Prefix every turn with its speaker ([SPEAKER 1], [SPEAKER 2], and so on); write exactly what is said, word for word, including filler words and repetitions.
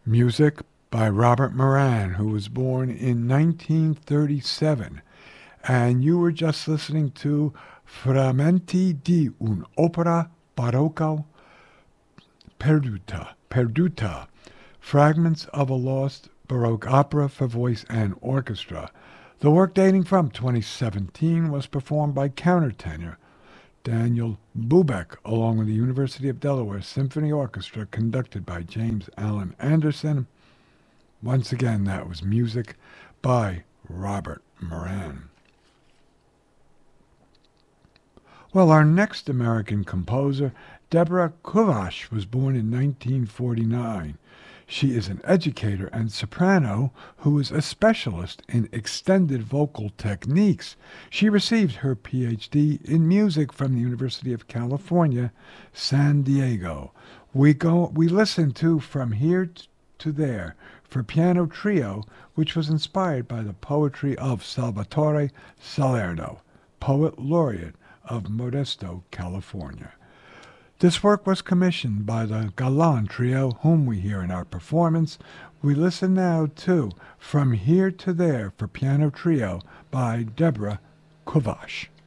[SPEAKER 1] Music by Robert Moran, who was born in nineteen thirty-seven. And you were just listening to Frammenti di un'opera barocca perduta, perduta, fragments of a lost Baroque opera for voice and orchestra. The work, dating from twenty seventeen, was performed by countertenor Daniel Bubeck, along with the University of Delaware Symphony Orchestra, conducted by James Allen Anderson. Once again, that was music by Robert Moran. Well, our next American composer, Deborah Kuvash, was born in nineteen forty-nine. She is an educator and soprano who is a specialist in extended vocal techniques. She received her P H D in music from the University of California, San Diego. We go we listen to From Here to There for piano trio, which was inspired by the poetry of Salvatore Salerno, poet laureate of Modesto, California. This work was commissioned by the Galan Trio, whom we hear in our performance. We listen now to From Here to There for piano trio by Deborah Kuvash.